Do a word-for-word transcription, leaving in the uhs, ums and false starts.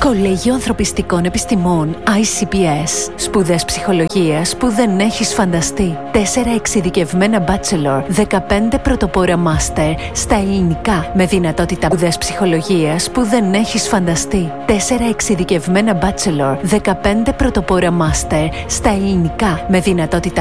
Κολέγιο Ανθρωπιστικών Επιστημών άι σι πι ες. Σπουδές ψυχολογίας που δεν έχεις φανταστεί. Τέσσερα εξειδικευμένα bachelor, δεκαπέντε πρωτοπόρα master στα ελληνικά με δυνατότητα σπουδές ψυχολογίας που δεν έχεις φανταστεί. Τέσσερα εξειδικευμένα bachelor, δεκαπέντε πρωτοπόρα master στα ελληνικά με δυνατότητα